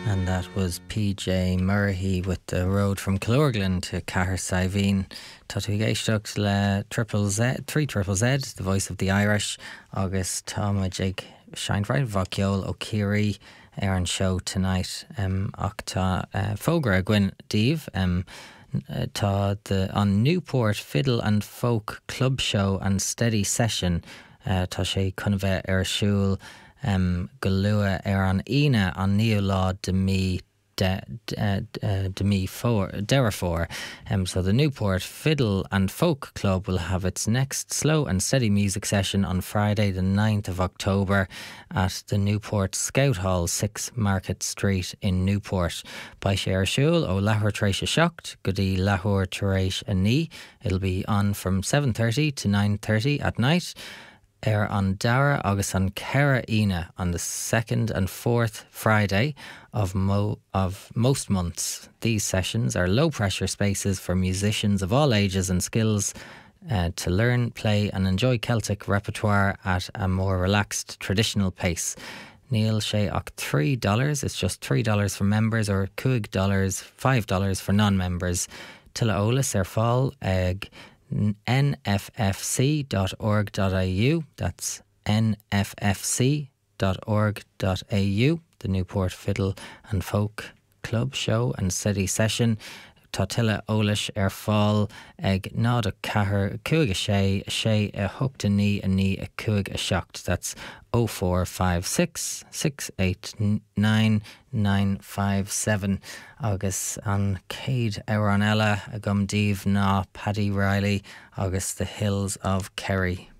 And that was PJ Murray with The Road from Clorglen to Cahir Saiveen. Tatu Geisteach le Triple Z, 3 Triple Z, the voice of the Irish. August Tom Jake Scheinfried, Vakiol O'Keery, Aaron Show tonight. Octa Fogra Gwyn Dave. Tá on Newport Fiddle and Folk Club Show and Steady Session. Tá sé chunbheith ar siúl go lua ar an ine an níolá de mí Derrifór. So the Newport Fiddle and Folk Club will have its next slow and steady music session on Friday the 9th of October at the Newport Scout Hall, 6 Market Street in Newport. By Share Shul o Lahore Trace Shocked, Goody Lahore Trace Ani. It'll be on from 7:30 to 9:30 at night. On Dara agus on Kera Ina on the 2nd and 4th Friday of most months. These sessions are low-pressure spaces for musicians of all ages and skills to learn, play and enjoy Celtic repertoire at a more relaxed, traditional pace. Neil sé ach $3, it's just $3 for members or $2, $5 for non-members. Tilla Olas fáil ag nffc.org.au. That's nffc.org.au. The Newport Fiddle and Folk Club Show and Steady Session. Tátilla Ólis fáil ag nád a cahar cúig a sé a hooked a ní a cúig a shocked. That's 0456 689 957. Agus an céad ar an eile a gom díomh ná Paddy Riley agus The Hills of Kerry.